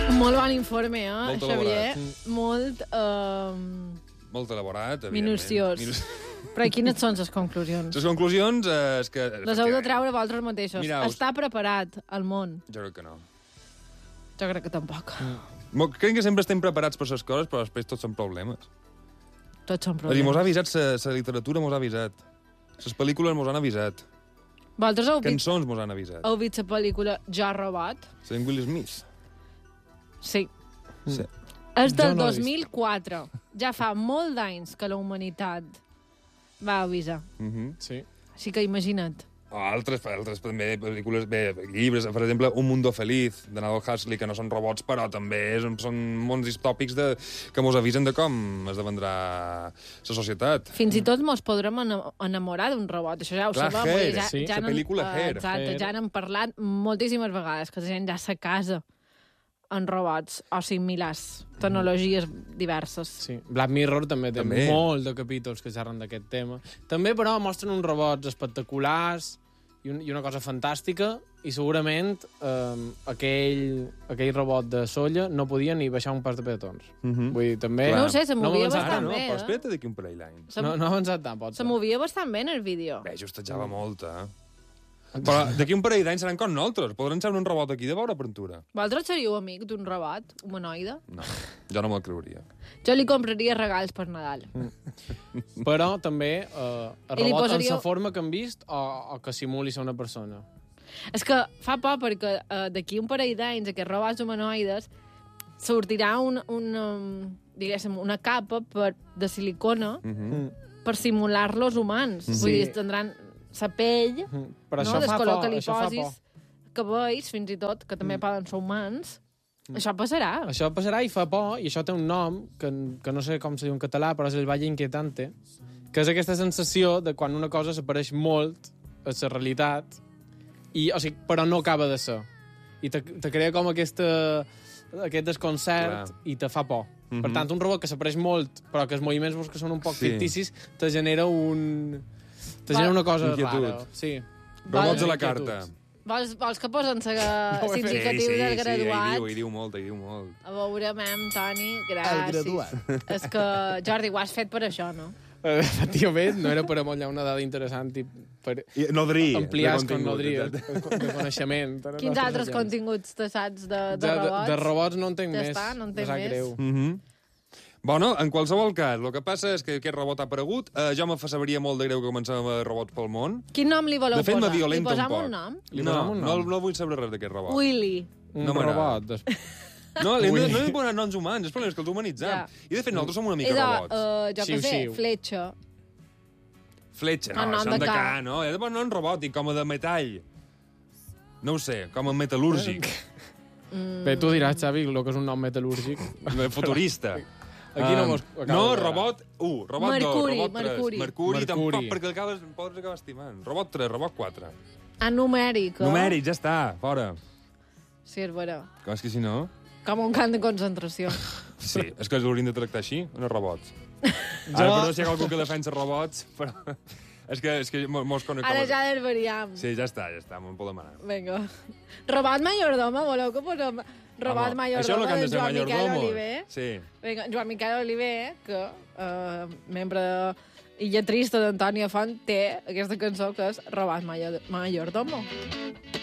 Molt bon informe, Molt Xavier? elaborat. Molt elaborat, minuciós. Però quines són les conclusions? Les conclusions és que... Les heu de treure vosaltres mateixos. Mireu, Està preparat el món? Jo crec que no. Jo crec que tampoc. Crec que sempre estem preparats per les coses, però després tots són problemes. Tots són És a dir, problemes. mos ha avisat, la literatura mos ha avisat. Les pel·lícules mos han avisat. Vosaltres Cançons mos han avisat. heu vist la pel·lícula Jo, Robot? Saint Will Smith. Sí. Sí. És del Jo no l'he 2004. Ja fa molt d'anys que la humanitat va avisar. Sí. Així que imagina't. Altres també pel·lícules, llibres, per exemple, Un mundo feliz, de Aldous Huxley, que no són robots, però també són mons distòpics que mos avisen de com esdevendrà la societat. Fins i tot mos podrem enamorar d'un robot. Això ja ho Clar, sabem. Hair, sí, la pel·lícula Hair. Exacte, ja n'hem parlat moltíssimes vegades, que la gent ja se casa en robots o similars, tecnologies diverses. Sí. Black Mirror també té També. molt de capítols que xerren d'aquest tema. També, però, mostren uns robots espectaculars i una cosa fantàstica, i segurament aquell robot de Solla no podia ni baixar un pas de peatons. Vull dir, també... Clar. No ho sé, se movia m'ho bastant Ara no, bé, però eh? espera't d'aquí un parell d'anys. Se, No ha avançat tant, pot se ser. movia bastant bé en el vídeo. Bé, justejava molt, Però d'aquí un parell d'anys seran com nosaltres. Podran ser un robot aquí de veure aventura. Vosaltres seríeu amic d'un robot humanoide? No, jo no me'l creuria. Jo li compraria regals per Nadal. Però també el I li robot posaríeu- en la forma que hem vist o que simuli ser una persona. És que fa por perquè d'aquí un parell d'anys aquests robots humanoides sortirà diguéssim, una capa de silicona per simular-los humans. Vull dir, tindran la pell, Però no? això Des fa color por, que li això fa por. posis, cabells, fins i tot, que també poden ser humans. Això passarà. Això passarà i fa por, i això té un nom, que no sé com se diu en català, però és el valle inquietante, que és aquesta sensació de quan una cosa s'apareix molt a la realitat, però no acaba de ser. I te crea com aquest desconcert i te fa por. Per tant, un robot que s'apareix molt, però que els moviments veus que són un poc ficticis, te genera una cosa Inquietud. rara. Sí. Robots a la Inquietud. carta. Vols que posen ho he fet. l'indicatiu del graduat? hi diu molt. A veure, Toni, gràcies. És que, Jordi, ho has fet per això, no? Efectivament, no era per amollar una dada interessant i per Nodrir. ampliar el nodrir de coneixement. Quins altres continguts te saps de robots? De robots no en tenc Ja més. està, no en té em sap més. greu. Bueno, en qualsevol cas, el que passa és que aquest robot ha aparegut. Jo me sabria molt de greu que comencem a robots pel món. Quin nom li voleu De fet, posar? me violenta Li posam un poc. un nom? Li No, posem un nom? no vull saber res d'aquest robot. Willy. Un No m'agrada. robot. No, no hem de posar noms humans, el problema és que els humanitzem. Ja. I de fet, nosaltres som una mica robots. Jo què sé, Xiu-xiu. Fletxa. Fletxa, no, El nom són de de K. K, no? He de posar nom robòtic, com a de metall. No ho sé, com a metal·lúrgic. Bé, tu diràs, Xavi, el que és un nom metal·lúrgic. Futurista. Aquí no mos acaba No, de robot 1, robot 2, Mercuri, robot 3. Mercuri. Mercuri, tampoc, Mercuri. perquè pots acabar estimant. Robot 3, robot 4. A numèric, Numèric, ja està, fora. Sí, és vera. Com és que si no... Com un camp de concentració. Sí, és que els haurien de tractar així, uns robots. Ara, perdó si hi ha algú que defensa robots, però... és que mos conec Ara ja desvariam. Sí, ja està, m'ho podem anar. Vinga. Robot mayordomo, voleu que posem... Robot Home, això és el mayordomo que han de de ser Joan Miquel mayordomos. Oliver. Sí. Vinga, Joan Miquel Oliver, que membre i lletrista d'Antònia Font, té aquesta cançó que és Robot mayordomo.